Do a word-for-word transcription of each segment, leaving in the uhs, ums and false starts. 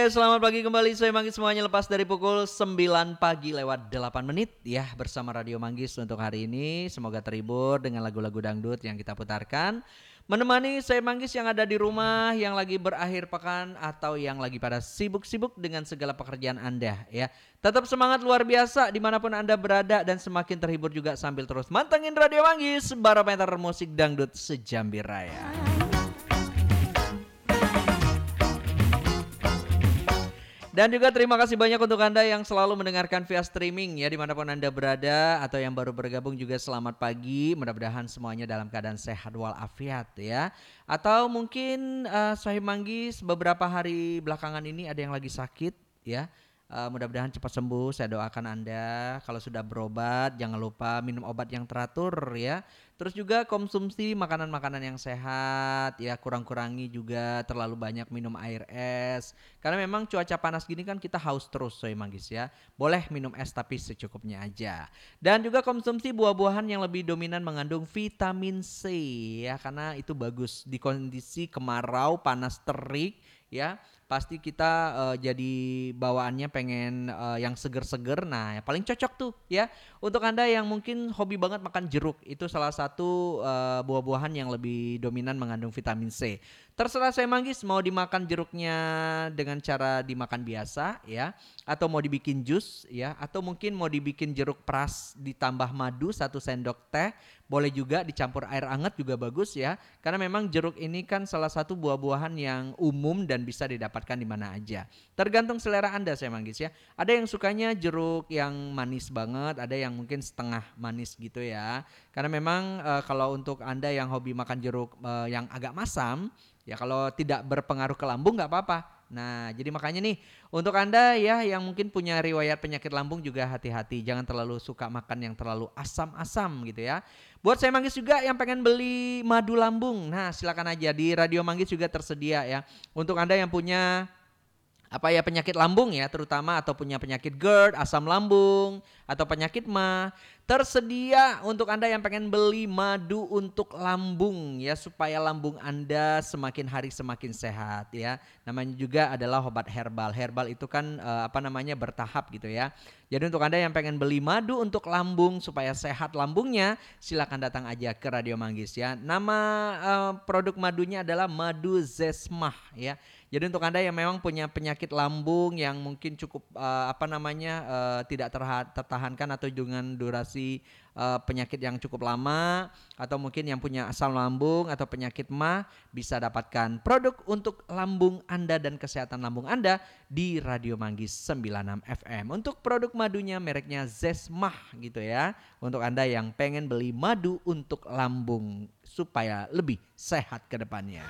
Selamat pagi kembali, saya Manggis semuanya lepas dari pukul sembilan pagi lewat delapan menit ya bersama Radio Manggis untuk hari ini. Semoga terhibur dengan lagu-lagu dangdut yang kita putarkan. Menemani saya Manggis yang ada di rumah, yang lagi berakhir pekan atau yang lagi pada sibuk-sibuk dengan segala pekerjaan Anda ya. Tetap semangat luar biasa dimanapun Anda berada dan semakin terhibur juga sambil terus mantengin Radio Manggis, barometer musik dangdut sejambi raya. Dan juga terima kasih banyak untuk Anda yang selalu mendengarkan via streaming ya dimanapun Anda berada, atau yang baru bergabung juga selamat pagi. Mudah-mudahan semuanya dalam keadaan sehat walafiat ya. Atau mungkin uh, Sahib Manggis beberapa hari belakangan ini ada yang lagi sakit ya. Uh, mudah-mudahan cepat sembuh. Saya doakan Anda kalau sudah berobat jangan lupa minum obat yang teratur ya. Terus juga konsumsi makanan-makanan yang sehat ya, kurang-kurangi juga terlalu banyak minum air es. Karena memang cuaca panas gini kan kita haus terus Soy Manggis ya. Boleh minum es tapi secukupnya aja. Dan juga konsumsi buah-buahan yang lebih dominan mengandung vitamin C ya, karena itu bagus di kondisi kemarau, panas terik ya. Pasti kita uh, jadi bawaannya pengen uh, yang seger-seger. Nah, ya paling cocok tuh ya untuk Anda yang mungkin hobi banget makan jeruk. Itu salah satu uh, buah-buahan yang lebih dominan mengandung vitamin C. Terserah saya Manggis mau dimakan jeruknya dengan cara dimakan biasa ya, atau mau dibikin jus ya, atau mungkin mau dibikin jeruk peras ditambah madu satu sendok teh. Boleh juga dicampur air hangat juga bagus ya. Karena memang jeruk ini kan salah satu buah-buahan yang umum dan bisa didapatkan di mana aja. Tergantung selera Anda saya Manggis ya. Ada yang sukanya jeruk yang manis banget, ada yang mungkin setengah manis gitu ya. Karena memang e, kalau untuk Anda yang hobi makan jeruk e, yang agak masam, ya kalau tidak berpengaruh ke lambung nggak apa-apa. Nah, jadi makanya nih untuk Anda ya yang mungkin punya riwayat penyakit lambung juga hati-hati. Jangan terlalu suka makan yang terlalu asam-asam gitu ya. Buat saya Manggis juga yang pengen beli madu lambung. Nah, silakan aja di Radio Manggis juga tersedia ya. Untuk Anda yang punya apa ya penyakit lambung ya, terutama atau punya penyakit GERD, asam lambung atau penyakit M A, tersedia untuk Anda yang pengen beli madu untuk lambung ya, supaya lambung Anda semakin hari semakin sehat ya. Namanya juga adalah obat herbal. Herbal itu kan uh, apa namanya bertahap gitu ya. Jadi untuk Anda yang pengen beli madu untuk lambung supaya sehat lambungnya, silakan datang aja ke Radio Manggis ya. Nama uh, produk madunya adalah madu Zesmah ya. Jadi untuk Anda yang memang punya penyakit lambung yang mungkin cukup uh, apa namanya uh, tidak terha- tertahankan atau dengan durasi uh, penyakit yang cukup lama, atau mungkin yang punya asam lambung atau penyakit M A, bisa dapatkan produk untuk lambung Anda dan kesehatan lambung Anda di Radio Manggis sembilan puluh enam F M. Untuk produk madunya mereknya Zesmah gitu ya. Untuk Anda yang pengen beli madu untuk lambung supaya lebih sehat ke depannya.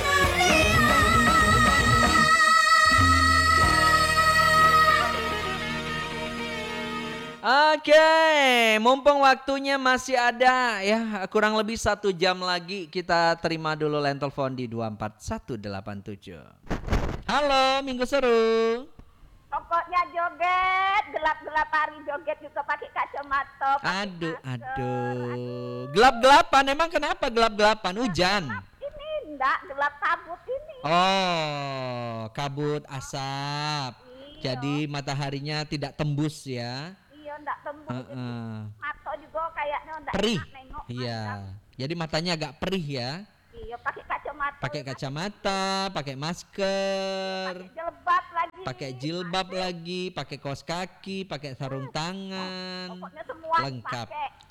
Oke, mumpung waktunya masih ada ya, kurang lebih satu jam lagi, kita terima dulu line telepon di dua empat satu delapan tujuh. Halo, Minggu Seru. Pokoknya joget, gelap-gelap hari joget juga pakai kacamata. Aduh, aduh, gelap-gelapan, emang kenapa gelap-gelapan? Hujan? Gelap ini enggak, gelap kabut ini. Oh, kabut asap. Iya. Jadi mataharinya tidak tembus ya? Iya, enggak tembus. Uh-uh. Jadi mata juga kayaknya enggak perih. enak nengok. Iya. Jadi matanya agak perih ya? Iya, pakai kacamata. Pakai kacamata, pakai masker, pakai jilbab lagi. Pakai jilbab Masih. lagi, pakai kaos kaki, pakai sarung hmm. tangan. Pokoknya semua lengkap.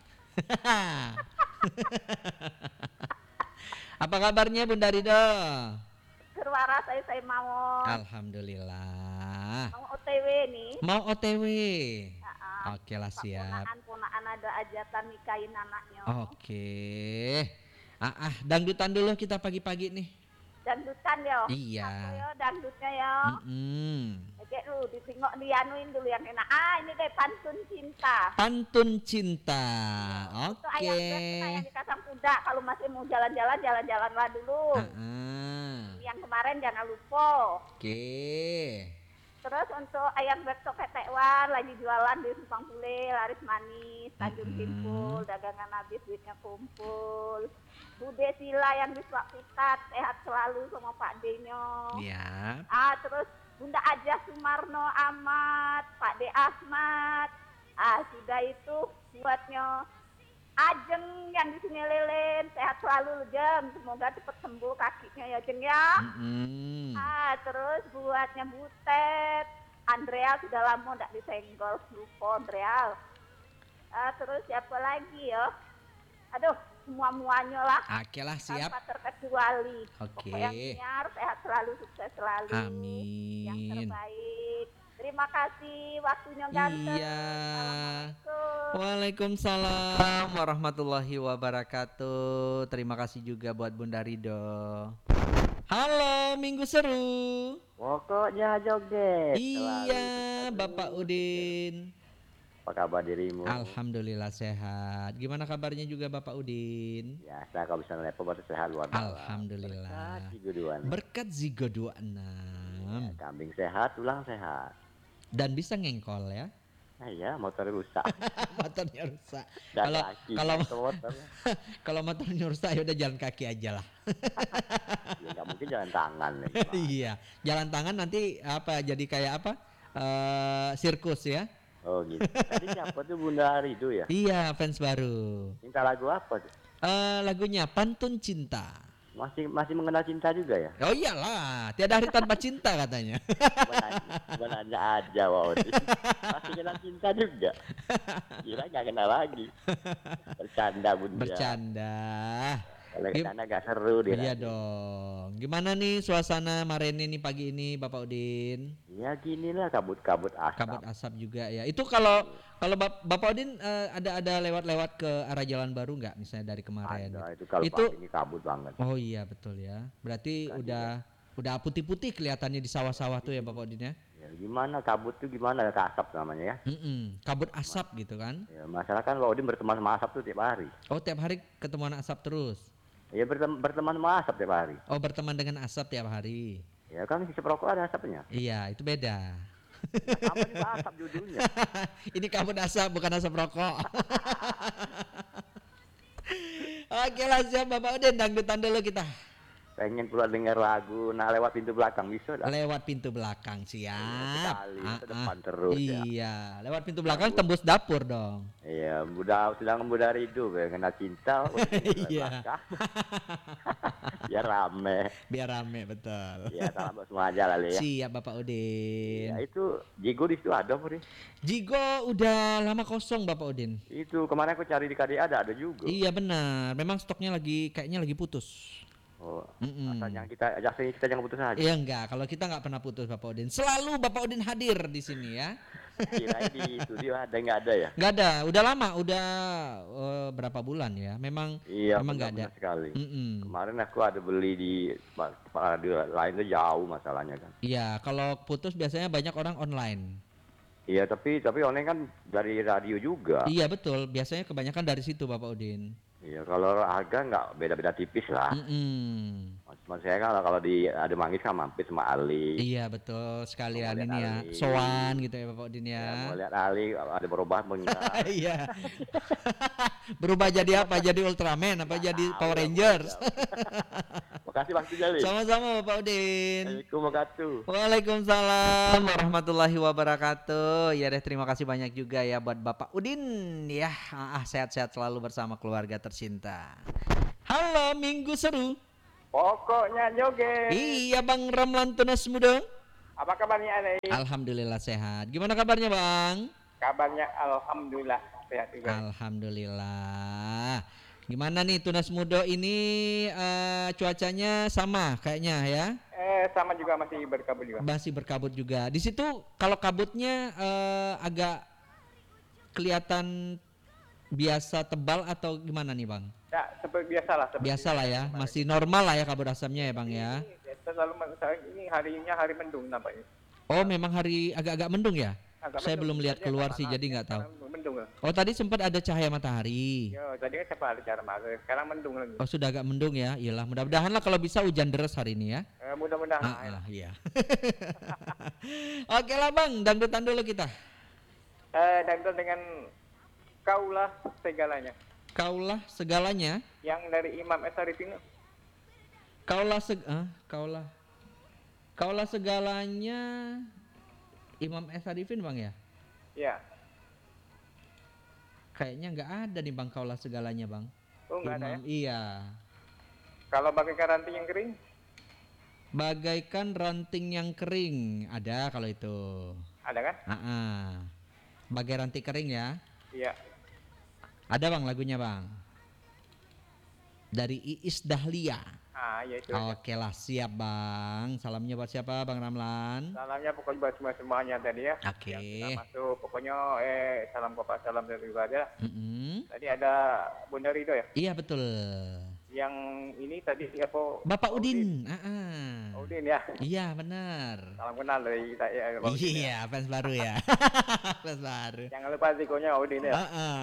Apa kabarnya Bunda Rido? Suara saya saya mau. Alhamdulillah. Mau O T W nih. Mau O T W. Uh-uh. Oke lah siap. Ponaan-ponaan ada ajatan nikahin anaknya. Oke. Ah, ah, dangdutan dulu kita pagi-pagi nih. Dangdutan ya? Iya. Aku ya dangdutnya ya. Mm-mm. Oke dulu, ditengok dianuin dulu yang enak. Ah ini deh pantun cinta. Pantun cinta. Oke. Okay. Itu ayam yang di Kasang Kuda. Kalau masih mau jalan-jalan, jalan-jalanlah dulu. Uh-uh. Yang kemarin jangan lupa. Oke. Okay. Terus untuk ayam bektok ketekwan lagi jualan di Simpang Pule, laris manis, Tanjung Simpul, dagangan habis duitnya kumpul. Bude Sila yang di Swak Pitat, sehat selalu sama Pak Denyo. Iya. Ah terus Bunda Ajah Sumarno Ahmad, Pak De Ahmad. Ah, sudah itu buatnya Ajeng yang di sini Lilin, sehat selalu Jeng, semoga cepat sembuh kakinya ya Jeng ya. Mm-mm. Ah, terus buatnya Butet, Andrea sudah lama tidak disenggol, lupa Andrea. Ah, terus siapa lagi ya? Aduh, semua-muanya lah, Oke lah, siap. tanpa terkecuali. Oke. Pokoknya Niar sehat selalu, sukses selalu. Yang Amin. terbaik. Terima kasih waktunya ganteng. Iya. Assalamualaikum. Waalaikumsalam warahmatullahi wabarakatuh. Terima kasih juga buat Bunda Rido. Halo, minggu seru. Pokoknya joget. Iya, Selalu. Bapak Udin. Apa kabar dirimu? Alhamdulillah sehat. Gimana kabarnya juga Bapak Udin? Biasa kalau bisa nelpon baru sehat luar biasa. Alhamdulillah. Berkat Zigoduan. Berkat Zigo dua puluh enam. Ya, kambing sehat, tulang sehat. Dan bisa ngengkol ya. Nah ya, motor rusak. Motornya rusak. Dan Kalau kaki kalau ke motor. kalau motornya rusak ya udah jalan kaki aja lah. Ya nggak mungkin jalan tangan. Ya, Iya, jalan tangan nanti apa jadi kayak apa? Eh sirkus ya. oh gitu. Tadi siapa tuh Bunda Rido ya? Iya, fans baru. Minta lagu apa tuh? Eh lagunya Pantun Cinta. Masih masih mengenal cinta juga ya? Oh iyalah, tiada hari tanpa cinta katanya. Benarnya aja wow. Masih kenal cinta juga. Kira nggak kenal lagi. Bercanda Bunda. Bercanda. Kalau Gim- bercanda nggak seru dia. Iya dong. Gimana nih suasana Marene nih pagi ini Bapak Udin? Ya gini lah kabut-kabut asap. Kabut asap juga ya. Itu kalau kalau Bap- Bapak Udin eh, ada ada lewat-lewat ke arah Jalan Baru nggak misalnya dari kemarin? Ada gitu? itu kalau Itu- pagi ini kabut banget. Oh iya betul ya. Berarti Bukan udah udah putih-putih kelihatannya di sawah-sawah tuh ya Bapak Udin ya. Ya gimana kabut tuh gimana ke asap namanya ya. Mm-mm, kabut asap gitu kan. Ya masalah kan Pak Udin berteman sama asap tuh tiap hari. Oh tiap hari ketemuan asap terus. Ya berteman, berteman sama asap tiap hari. Oh berteman dengan asap tiap hari. Ya kan hisap rokok ada asapnya. Iya itu beda. Ya, sama juga asap judulnya. Ini kabut asap bukan asap rokok. Oke lah siap Bapak Udin, dangdutan dulu kita. Pengen pula dengar lagu, nah lewat pintu belakang bisa dah. Lewat pintu belakang siap. sekali, Ah, ke ah. depan terus ya. Iya, lewat pintu belakang tembus dapur dong. Iya, Buddha sedang Buddha Rido kena cinta. oh, di Iya. belakang. Ya rame. Biar rame betul. Ya salam buat semua aja lah ya. Siap Bapak Ya Udin. itu Jigo di situ ada apa nih? Jigo udah lama kosong Bapak Udin. Itu kemarin aku cari di K D A ada ada juga. Iya benar, memang stoknya lagi kayaknya lagi putus. Oh, Mm-mm. asal jangan kita ajak sini kita jangan putus aja. Iya enggak, kalau kita enggak pernah putus Bapak Udin. Selalu Bapak Udin hadir di sini ya. Kirain di studio ada nggak ada ya? Enggak ada, udah lama, udah eh, berapa bulan ya. Memang Iya, memang enggak ada. benar sekali. Mm-mm. Kemarin aku ada beli di tempat radio lain tuh jauh masalahnya kan. Iya, kalau putus biasanya banyak orang online. Iya, tapi tapi online kan dari radio juga. Iya betul, biasanya kebanyakan dari situ Bapak Udin. Iya, kalau harga nggak beda-beda tipis lah. Mm-mm. Mas, mas saya kan kalau di ada manggis kan mampir sama Ali. Iya betul, sekalian Mau lihat ini ya, Ali. sowan gitu ya Bapak Udin Ya, mau ya. lihat Ali ada berubah enggak? Iya. Berubah jadi apa? Jadi Ultraman apa jadi Power Rangers? Makasih waktunya, Li. Sama-sama Bapak Udin. Assalamualaikum warahmatullahi. Waalaikumsalam warahmatullahi wabarakatuh. Ya deh terima kasih banyak juga ya buat Bapak Udin ya. Ah, sehat-sehat selalu bersama keluarga tercinta. Halo Minggu Seru. Pokoknya joget. Iya Bang Ramlan Tunas Muda. Apa kabarnya Ale? Alhamdulillah sehat. Gimana kabarnya Bang? Kabarnya alhamdulillah sehat juga. Alhamdulillah. Gimana nih Tunas Muda ini eh, cuacanya sama kayaknya ya? Eh sama juga masih berkabut juga. Masih berkabut juga. Di situ kalau kabutnya eh, agak kelihatan biasa tebal atau gimana nih Bang? Ya seperti biasa lah. seperti Biasa lah ya, kemarin. masih normal lah ya kabut asapnya ya Bang ya. Ini selalu men- ini harinya hari mendung nampaknya. Oh memang hari agak-agak mendung ya? Agak Saya mendung. belum lihat Tadi keluar agak sih panas, jadi nggak tahu. sekarang Mendung lah. Oh tadi sempat ada cahaya matahari. Yo, tadi kan siapa ada cara mager. Sekarang mendung lagi. Oh sudah agak mendung ya, iyalah mudah-mudahan lah kalau bisa hujan deras hari ini ya. Eh, mudah-mudahan. Ah, ah, iya. Oke lah Bang, dangdutan dulu kita. Eh dan itu dengan kaulah segalanya. Kaulah segalanya, Yang dari Imam Esarifin. kaulah seg ah, kaulah. Kaulah segalanya Imam S. Arifin bang ya? Iya. Kayaknya nggak ada nih bang kaulah segalanya bang. Oh nggak ada ya? Imam, iya. Kalau bagaikan ranting yang kering? Bagaikan ranting yang kering. Ada kalau itu. Ada kan? Ah, bagai ranting kering ya. Iya. Ada bang lagunya bang. Dari Iis Dahlia. Ah, ya itu. Oke lah siap bang. Salamnya buat siapa bang Ramlan? Salamnya pokoknya buat semua semuanya tadi ya. Oke. Yang sudah masuk pokoknya eh salam kopak salam dari ibadah. Mm-mm. Tadi ada Bunda Rido ya. Iya betul. Yang ini tadi apa? Bapak Udin. Ah, ah. Udin ya. Iya benar. Salam kenal dari saya. Bang Udin, ya. Iya fans baru ya. Fans baru. Jangan lupa sikonya Udin ya. Ah, ah.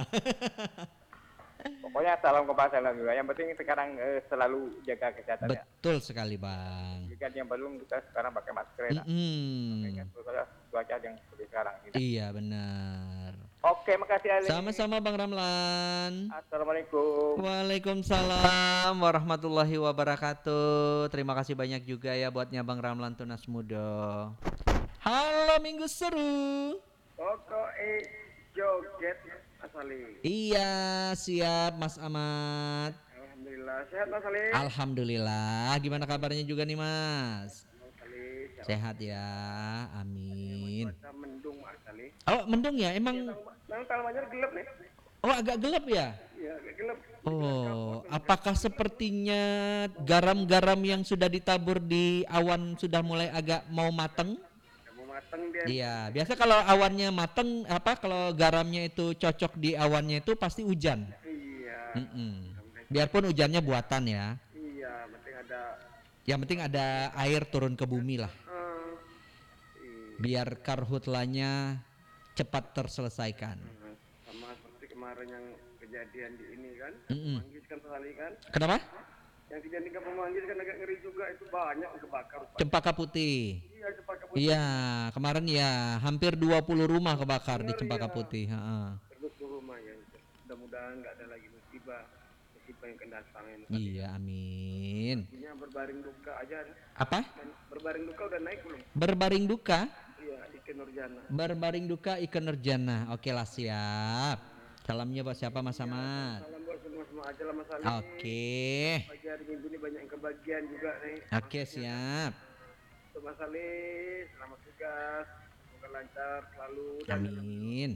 Pokoknya salam kopak salam juga. Yang penting sekarang eh, selalu jaga kesehatan ya. Betul sekali bang. Jika yang belum kita sekarang pakai masker ya. Mm-mm. Dengan cuaca yang seperti sekarang. Gitu. Iya benar. Oke, makasih Ali. Sama-sama bang Ramlan. Assalamualaikum. Waalaikumsalam warahmatullahi wabarakatuh. Terima kasih banyak juga ya buatnya Bang Ramlan Tunas Mudo. Halo Minggu Seru. Pokoknya joget Mas Ali. Iya siap Mas Ahmad. Alhamdulillah sehat Mas Ali. Alhamdulillah. Gimana kabarnya juga nih Mas? Mas Ali. Sehat ya. Amin. Cuaca mendung Mas Ali. Oh mendung ya emang. Nang Talmanjar gelap nih. Oh agak gelap ya. Iya, agak gelap. Oh, apakah sepertinya garam-garam yang sudah ditabur di awan sudah mulai agak mau mateng? Mau mateng dia. Iya, biasa kalau awannya mateng, apa kalau garamnya itu cocok di awannya itu pasti hujan. Iya. Mm-mm. Biarpun hujannya buatan ya. Iya, penting ada Yang penting ada air turun ke bumi lah. eh, Biar karhutlanya cepat terselesaikan. sama seperti kemarin yang kejadian di ini kan. Mm-mm. Manggis kan sekali kan. Kenapa? Yang kejadian di Kampung Manggis kan agak ngeri juga itu banyak yang kebakar. Cempaka Putih. Iya, cepat kabut. Iya, kemarin ya hampir dua puluh rumah kebakar di Cempaka Iya. Putih. Ha-ha. Terus ke rumah ya. Mudah-mudahan nggak ada lagi musibah. Musibah yang akan datang ini. Iya, amin. Artinya berbaring duka aja. Apa? Dan berbaring duka udah naik belum? Berbaring duka? Iya, Ike Nurjana. Berbaring duka Ike Nurjana. Oke lah siap. Salamnya buat siapa Mas Ahmad? Salam buat semua-semua aja lah Mas Ali. Oke. Pagi hari Minggu ini banyak yang kebagian juga nih. Oke siap. Untuk Mas Ali, selamat tugas. Semoga lancar selalu. dan Amin.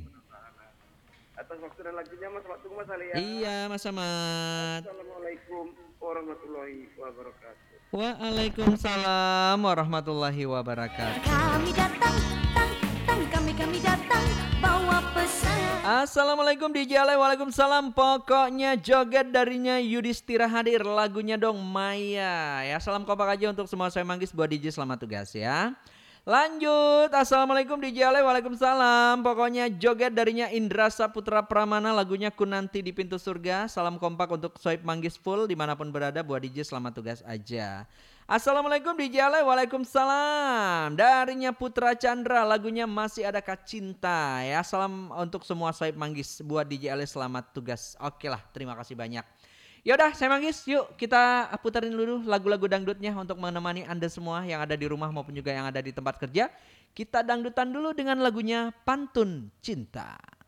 Atas waktu dan lagunya Mas, waktu Mas Ali ya. Iya Mas Ahmad. Assalamualaikum warahmatullahi wabarakatuh. Waalaikumsalam warahmatullahi wabarakatuh. Kami datang, tang, tang, kami kami datang bawa pesan. Assalamualaikum D J Ale. Waalaikumsalam. Pokoknya joget darinya Yudhistira hadir. Lagunya dong Maya. Ya salam kompak aja untuk semua saya manggis buat D J selamat tugas ya. Lanjut. Assalamualaikum D J Ale. Waalaikumsalam. Pokoknya joget darinya Indra Saputra Pramana. Lagunya Kunanti di Pintu Surga. Salam kompak untuk Soib Manggis full dimanapun berada buat D J selamat tugas aja. Assalamualaikum D J Ale. Waalaikumsalam. Darinya Putra Chandra. Lagunya Masih Adakah Cinta ya. Salam untuk semua Soib Manggis buat D J Ale selamat tugas. Oke lah terima kasih banyak. Yaudah saya Manggis yuk kita putarin dulu lagu-lagu dangdutnya untuk menemani Anda semua yang ada di rumah maupun juga yang ada di tempat kerja. Kita dangdutan dulu dengan lagunya Pantun Cinta.